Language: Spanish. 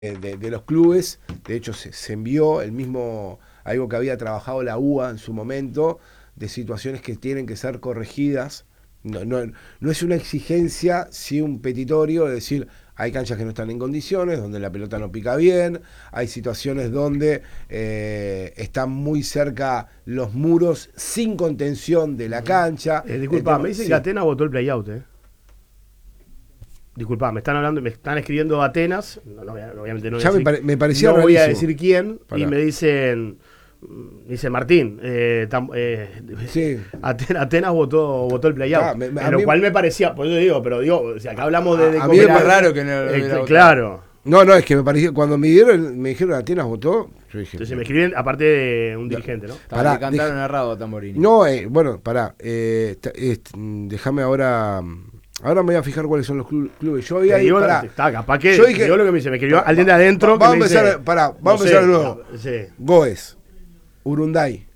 de los clubes. De hecho, se envió el mismo, algo que había trabajado la UA en su momento, de situaciones que tienen que ser corregidas. No es una exigencia, sí un petitorio, es decir, hay canchas que no están en condiciones, donde la pelota no pica bien, hay situaciones donde están muy cerca los muros sin contención de la cancha. Disculpa, me dicen que Atenas votó el playout, Disculpa, me están escribiendo Atenas, obviamente no voy ya a decir, me parecía no voy a rarísimo. decir quién, Pará. y me dicen, dice Martín, Sí. Atenas votó el playout, a lo mí- cual me parecía, pues yo digo, pero digo, o sea, acá hablamos de a mí me parece raro que no lo hubiera votado. claro. No, es que me pareció, cuando me dijeron Atenas votó, yo dije. Entonces me escriben, aparte de un dirigente, ¿no? Pará, Le cantaron errado a Tamborini. No, bueno, pará. Déjame ahora. Ahora me voy a fijar cuáles son los clubes. Yo había Te digo, pará. está, capaz que Yo dije- yo lo que me dice, me escribió alguien de adentro Vamos que a me empezar, dice, pará, no vamos a sé, empezar de nuevo. sí. Goes, Urunday,